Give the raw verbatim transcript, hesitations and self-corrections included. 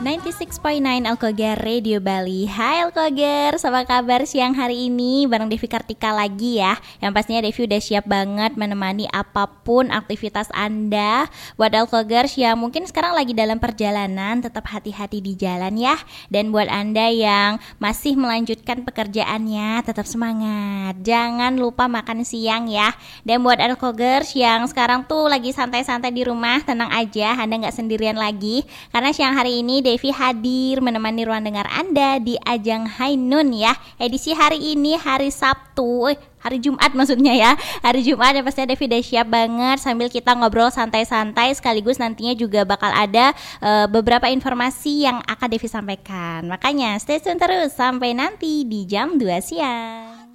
sembilan puluh enam koma sembilan Alkoger Radio Bali. Hai Alkoger, apa kabar siang hari ini? Bareng Devi Kartika lagi ya. Yang pastinya Devi udah siap banget menemani apapun aktivitas Anda. Buat Alkoger yang mungkin sekarang lagi dalam perjalanan, tetap hati-hati di jalan ya. Dan buat Anda yang masih melanjutkan pekerjaannya, tetap semangat. Jangan lupa makan siang ya. Dan buat Alkoger yang sekarang tuh lagi santai-santai di rumah, tenang aja, Anda gak sendirian lagi. Karena siang hari ini Devi hadir menemani ruang dengar Anda di ajang High Noon ya. Edisi hari ini hari Sabtu, eh, hari Jumat maksudnya ya. Hari Jumat ya, pastinya Devi udah siap banget sambil kita ngobrol santai-santai, sekaligus nantinya juga bakal ada uh, beberapa informasi yang akan Devi sampaikan. Makanya stay tune terus sampai nanti di jam dua siang.